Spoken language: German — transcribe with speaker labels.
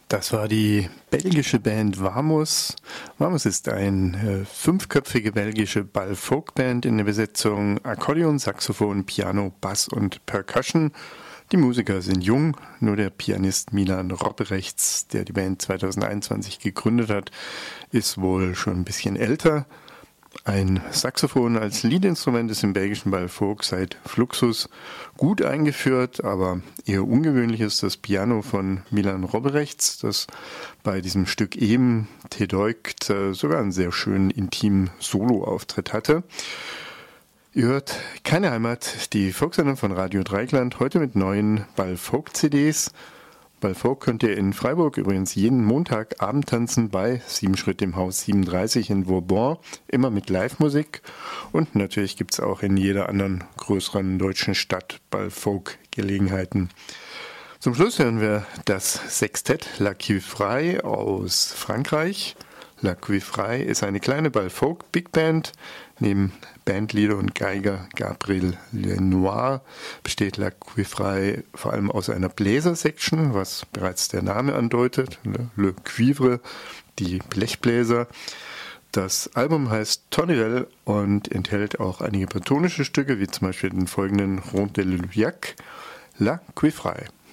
Speaker 1: Das war die belgische Band Vamos. Vamos ist eine fünfköpfige belgische Ball-Folk-Band in der Besetzung Akkordeon, Saxophon, Piano, Bass und Percussion. Die Musiker sind jung, nur der Pianist Milan Robberechts, der die Band 2021 gegründet hat, ist wohl schon ein bisschen älter. Ein Saxophon als Leadinstrument ist im belgischen Ball-Folk seit Fluxus gut eingeführt, aber eher ungewöhnlich ist das Piano von Milan Robberechts, das bei diesem Stück eben Tedeukt sogar einen sehr schönen intimen Solo-Auftritt hatte. Ihr hört Keine Heimat, die Folksendung von Radio Dreieckland, heute mit neuen Ball-Folk-CDs. Ball-Folk könnt ihr in Freiburg übrigens jeden Montagabend tanzen bei 7 Schritt im Haus 37 in Vauban, immer mit Live-Musik. Und natürlich gibt es auch in jeder anderen größeren deutschen Stadt Ball-Folk-Gelegenheiten. Zum Schluss hören wir das Sextett La Cuivraille aus Frankreich. La Cuivraille ist eine kleine Ball-Folk-Big-Band. Neben Bandleader und Geiger Gabriel Lenoir besteht La Cuivraille vor allem aus einer Bläser-Section, was bereits der Name andeutet, Le Cuivre, die Blechbläser. Das Album heißt Tonnerelle und enthält auch einige platonische Stücke, wie zum Beispiel den folgenden Rond de Luyac, La Cuivraille.